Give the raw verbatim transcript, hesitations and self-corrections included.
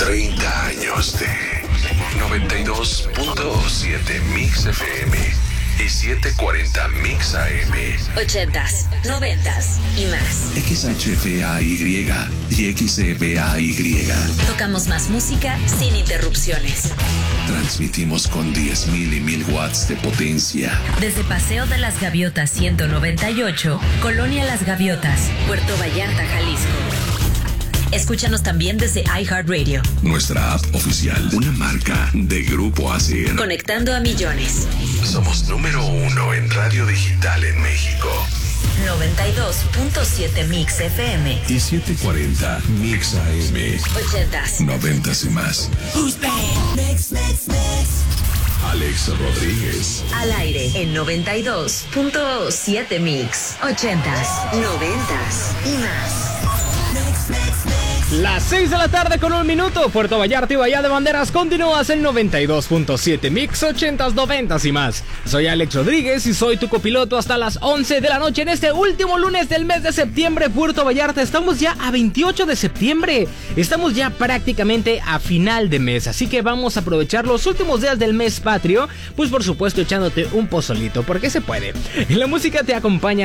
treinta años de noventa y dos punto siete Mix F M y setecientos cuarenta Mix A M. Ochentas, noventas y más. X H F A Y y X F A Y. Tocamos más música sin interrupciones. Transmitimos con diez mil y mil watts de potencia. Desde Paseo de las Gaviotas ciento noventa y ocho, Colonia Las Gaviotas, Puerto Vallarta, Jalisco. Escúchanos también desde iHeartRadio. Nuestra app oficial, una marca de Grupo Acer. Conectando a millones. Somos número uno en radio digital en México. noventa y dos punto siete Mix F M y setecientos cuarenta Mix A M. Ochentas, noventas y más. Who's bad? Mix, mix, mix. Alex Rodríguez. Al aire en noventa y dos punto siete Mix. Ochentas, noventas y más. Las seis de la tarde con un minuto. Puerto Vallarta y Bahía de Banderas continúas en noventa y dos punto siete Mix, ochentas, noventas y más. Soy Alex Rodríguez y soy tu copiloto hasta las once de la noche en este último lunes del mes de septiembre. Puerto Vallarta, estamos ya a veintiocho de septiembre. Estamos ya prácticamente a final de mes, así que vamos a aprovechar los últimos días del mes patrio, pues por supuesto echándote un pozolito, porque se puede. La música te acompaña